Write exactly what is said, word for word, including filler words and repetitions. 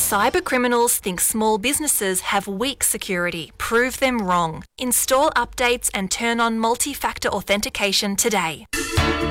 Cybercriminals think small businesses have weak security. Prove them wrong. Install updates and turn on multi-factor authentication today.